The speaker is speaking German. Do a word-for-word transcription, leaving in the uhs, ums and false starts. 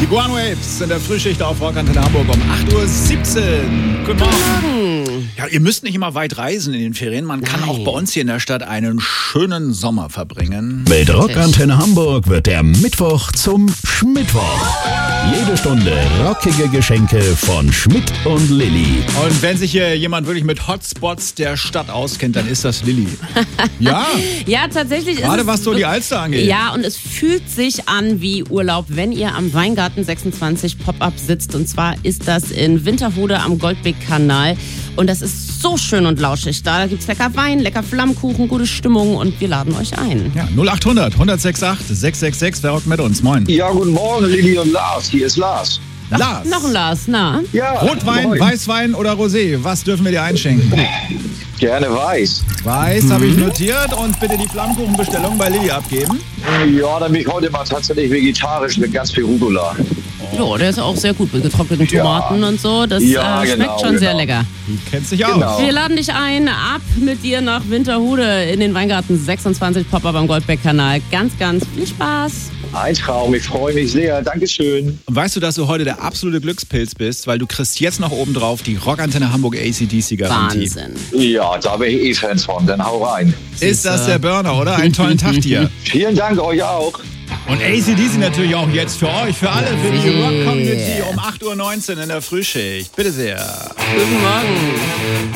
Die Guano Apes in der Frühschicht auf Rockantenne Hamburg um acht Uhr siebzehn. Guten Morgen. Ja, ihr müsst nicht immer weit reisen in den Ferien. Man kann Nein. auch bei uns hier in der Stadt einen schönen Sommer verbringen. Mit Rockantenne Hamburg wird der Mittwoch zum Schmittwoch. Jede Stunde rockige Geschenke von Schmidt und Lilly. Und wenn sich hier jemand wirklich mit Hotspots der Stadt auskennt, dann ist das Lilly. Ja, Ja, tatsächlich ist gerade es was so die Alster angeht. Ja, und es fühlt sich an wie Urlaub, wenn ihr am Weingarten sechsundzwanzig Pop-Up sitzt. Und zwar ist das in Winterhude am Goldbeck-Kanal. Und das ist so schön und lauschig. Da gibt's lecker Wein, lecker Flammkuchen, gute Stimmung und wir laden euch ein. Ja, null acht hundert, eins sechs acht, sechs sechs sechs, wer rockt mit uns? Moin. Ja, guten Morgen, Lilly und Lars. Hier ist Lars. Lars. Noch ein Lars, na? Ja, Rotwein, moin. Weißwein oder Rosé? Was dürfen wir dir einschenken? Gerne weiß. Weiß habe ich notiert und bitte die Flammkuchenbestellung bei Lilly abgeben. Ja, dann bin ich heute mal tatsächlich vegetarisch mit ganz viel Rucola. Ja, der ist auch sehr gut mit getrockneten Tomaten Ja. und so. Das Ja, äh, schmeckt genau, schon sehr genau. lecker. Die kennt sich aus. Genau. Wir laden dich ein, ab mit dir nach Winterhude in den Weingarten sechsundzwanzig Pop-Up am Goldbeck-Kanal. Ganz, ganz viel Spaß. Ein Traum, ich freue mich sehr. Dankeschön. Und weißt du, dass du heute der absolute Glückspilz bist, weil du kriegst jetzt noch oben drauf die Rockantenne Hamburg A C D C-Garantie. Wahnsinn. Ja, da bin ich eh Fans von. Dann hau rein. Ist das der Burner, oder? Einen tollen Tag dir. Vielen Dank euch auch. Und A C D C natürlich auch jetzt für euch, für alle, für die Yeah. Rock-Community um acht Uhr neunzehn in der Frühschicht. Bitte sehr. Guten Morgen.